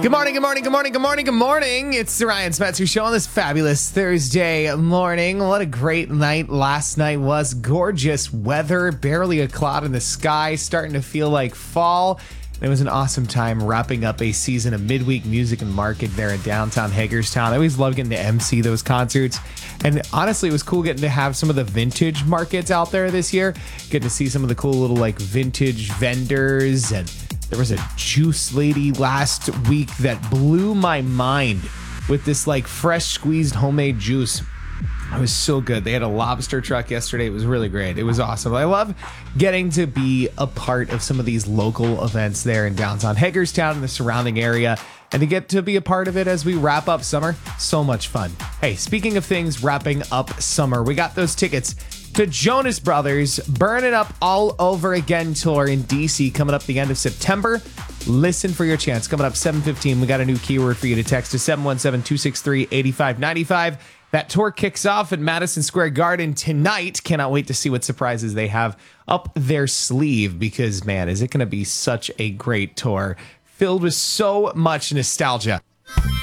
Good morning, good morning, good morning, good morning, good morning. It's the Ryan Spencer Show on this fabulous Thursday morning. What a great night last night was. Gorgeous weather, barely a cloud in the sky, starting to feel like fall. It was an awesome time wrapping up a season of midweek music and market there in downtown Hagerstown. I always love getting to MC those concerts. And honestly, it was cool getting to have some of the vintage markets out there this year. Get to see some of the cool little like vintage vendors, and there was a juice lady last week that blew my mind with this like fresh squeezed homemade juice. It was so good. They had a lobster truck yesterday. It was really great. It was awesome. I love getting to be a part of some of these local events there in downtown Hagerstown and the surrounding area, and to get to be a part of it as we wrap up summer. So much fun. Hey, speaking of things wrapping up summer, we got those tickets to Jonas Brothers Burn It Up All Over Again tour in DC coming up the end of September. Listen for your chance. Coming up 7:15, we got a new keyword for you to text to 717-263-8595. That tour kicks off at Madison Square Garden tonight. Cannot wait to see what surprises they have up their sleeve, because, man, is it going to be such a great tour filled with so much nostalgia.